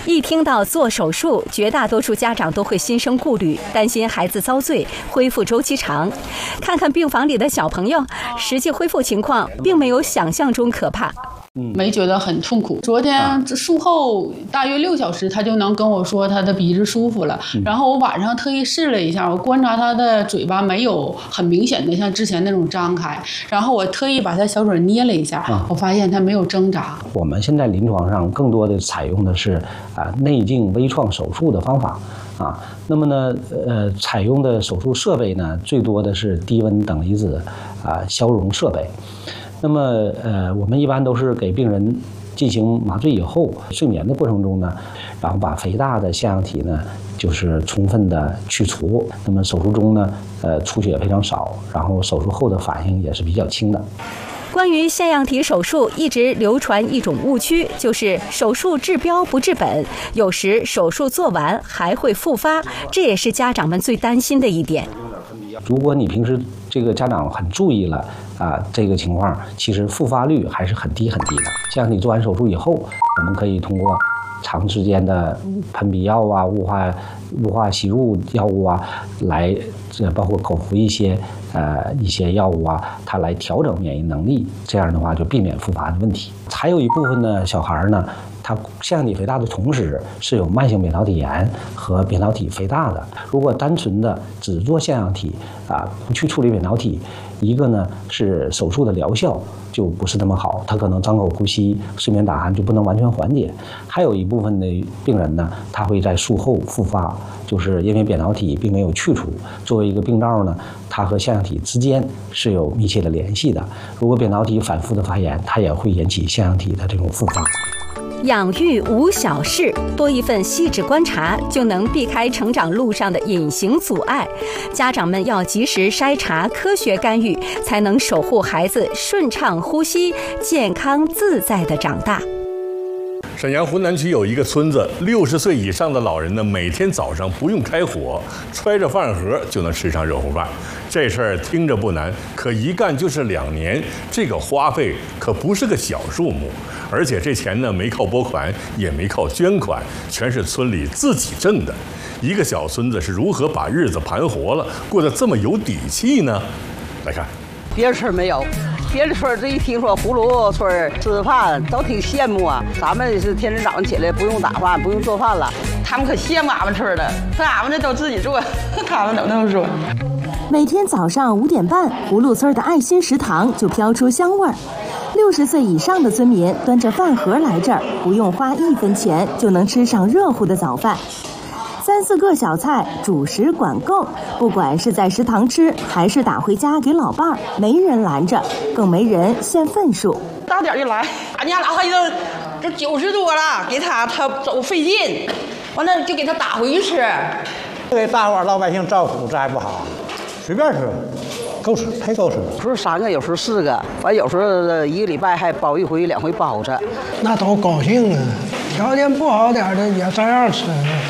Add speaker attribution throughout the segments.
Speaker 1: 一听到做手术，绝大多数家长都会心生顾虑，担心孩子遭罪，恢复周期长。看看病房里的小朋友，实际恢复情况并没有想象中可怕。
Speaker 2: 没觉得很痛苦。昨天术后大约6小时，他就能跟我说他的鼻子舒服了。然后我晚上特意试了一下，我观察他的嘴巴没有很明显的像之前那种张开，然后我特意把他小嘴捏了一下，我发现他没有挣扎。
Speaker 3: 我们现在临床上更多的采用的是内镜微创手术的方法那么呢采用的手术设备呢最多的是低温等离子消融设备。那么我们一般都是给病人进行麻醉以后，睡眠的过程中呢，然后把肥大的腺样体呢就是充分的去除。那么手术中呢出血非常少，然后手术后的反应也是比较轻的。
Speaker 1: 关于腺样体手术，一直流传一种误区，就是手术治标不治本，有时手术做完还会复发，这也是家长们最担心的一点。
Speaker 3: 如果你平时这个家长很注意了这个情况，其实复发率还是很低很低的。像你做完手术以后，我们可以通过长时间的喷鼻药雾化吸入药物来包括口服一些药物它来调整免疫能力，这样的话就避免复发的问题。还有一部分的小孩呢，他腺样体肥大的同时是有慢性扁桃体炎和扁桃体肥大的。如果单纯的只做腺样体不去处理扁桃体，一个呢是手术的疗效就不是那么好，他可能张口呼吸、睡眠打鼾就不能完全缓解。还有一部分的病人呢，他会在术后复发，就是因为扁桃体并没有去除。作为一个病灶呢，它和腺样体之间是有密切的联系的。如果扁桃体反复的发炎，它也会引起腺样体的这种复发。
Speaker 1: 养育无小事，多一份细致观察，就能避开成长路上的隐形阻碍。家长们要及时筛查，科学干预，才能守护孩子顺畅呼吸、健康自在的长大。
Speaker 4: 沈阳湖南区有一个村子，60岁以上的老人呢，每天早上不用开火，揣着饭盒就能吃上热乎饭。这事儿听着不难，可一干就是2年，这个花费可不是个小数目。而且这钱呢，没靠拨款，也没靠捐款，全是村里自己挣的。一个小村子是如何把日子盘活了，过得这么有底气呢？来看，
Speaker 5: 别的村没有。别的村这一听说葫芦村吃饭都挺羡慕咱们是天天早上起来不用打饭不用做饭了，他们可羡慕俺们村的，说俺们这都自己做，他们都那么说。
Speaker 6: 每天早上5点半，葫芦村的爱心食堂就飘出香味儿。60岁以上的村民端着饭盒来这儿，不用花1分钱就能吃上热乎的早饭。3、4个小菜，主食管够，不管是在食堂吃，还是打回家给老伴儿，没人拦着，更没人限份数。
Speaker 5: 大点就来，俺家老汉都90多了，给他走费劲，完了就给他打回去吃。
Speaker 7: 对大伙老百姓照顾，这还不好？随便吃，够吃，忒够吃。
Speaker 5: 有时候3个，有时候4个，完有时候1个礼拜还包1回2回包子。
Speaker 7: 那都高兴啊！条件不好点的也照样吃。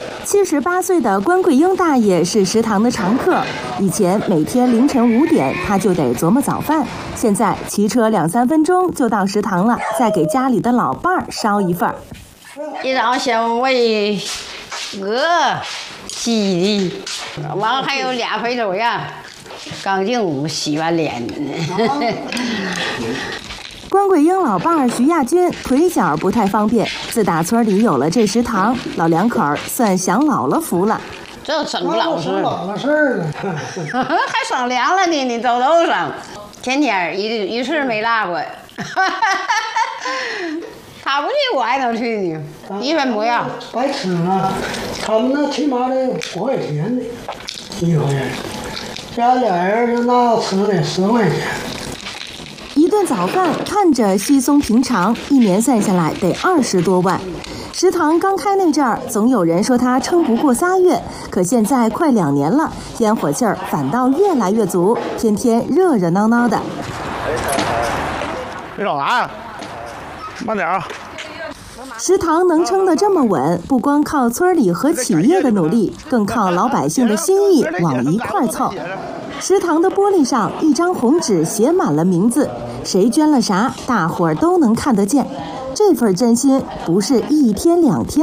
Speaker 6: 78岁的关桂英大爷是食堂的常客，以前每天凌晨5点他就得琢磨早饭，现在骑车2、3分钟就到食堂了，再给家里的老伴儿烧一份。
Speaker 8: 一早先喂鹅、鸡的，完了还有2肥手呀，刚净洗完脸。
Speaker 6: 关桂英老伴儿徐亚军腿脚不太方便，自打村里有了这食堂，老两口算享老了福了。
Speaker 8: 这省不老实，
Speaker 7: 老了事儿了，
Speaker 8: 还省粮了呢，你都省，天天一次没落过。他不去，我还能去呢，1分不要。
Speaker 7: 白吃了，他们那起码得5块钱呢，1回，家俩人就那吃的10块钱。
Speaker 6: 一顿早饭看着稀松平常，1年算下来得20多万。食堂刚开那阵儿，总有人说他撑不过3月，可现在快2年了，烟火气儿反倒越来越足，天天热热闹闹的。
Speaker 7: 别找啥呀？慢点啊！
Speaker 6: 食堂能撑得这么稳，不光靠村里和企业的努力，更靠老百姓的心意往一块凑。食堂的玻璃上一张红纸写满了名字，谁捐了啥，大伙儿都能看得见。这份真心不是1天2天